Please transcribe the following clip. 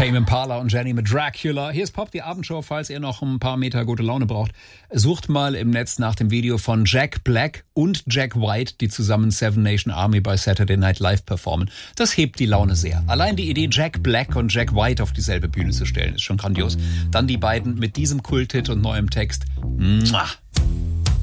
Tame Impala und Jenny mit Dracula. Hier ist Pop, die Abendshow, falls ihr noch ein paar Meter gute Laune braucht. Sucht mal im Netz nach dem Video von Jack Black und Jack White, die zusammen Seven Nation Army bei Saturday Night Live performen. Das hebt die Laune sehr. Allein die Idee, Jack Black und Jack White auf dieselbe Bühne zu stellen, ist schon grandios. Dann die beiden mit diesem Kulthit und neuem Text. Mua.